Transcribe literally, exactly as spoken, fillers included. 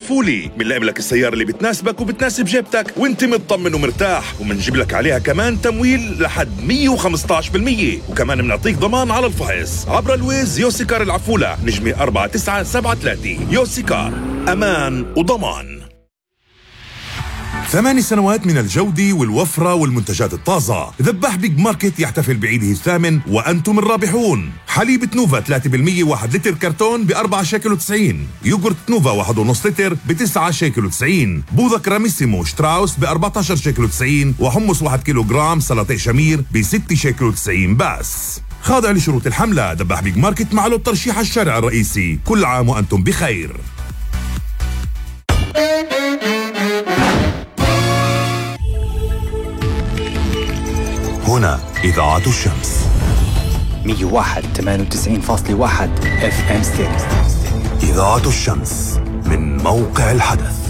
العفولي. بنلاقي لك السيارة اللي بتناسبك وبتناسب جيبتك وانت مطمن ومرتاح، ومنجيب لك عليها كمان تمويل لحد مية وخمسطعش بالمية، وكمان بنعطيك ضمان على الفحص عبر الويز. يوسيكار العفولة، نجمة أربعة تسعة سبعة ثلاثة. يوسيكار، أمان وضمان. ثماني سنوات من الجودة والوفرة والمنتجات الطازة. ذباح بيج ماركت يحتفل بعيده الثامن وأنتم الرابحون. حليب نوفا ثلاثة بالمية واحد لتر كرتون بأربعة شيكل وتسعين. يوغورت نوفا واحد ونص لتر بتسعة شيكل وتسعين. بوظة كراميسيمو شتراوس بأربعتاشر شيكل وتسعين. وحمص واحد كيلو جرام سلطة شمير بستة شيكل وتسعين بس. خاضع لشروط الحملة. ذباح بيج ماركت معه الترشيح الشارع الرئيسي. كل عام وأنتم بخير. هنا إذاعة الشمس مية وواحد ثمانية وتسعين فاصلة واحد اف ام ستيريو. إذاعة الشمس من موقع الحدث.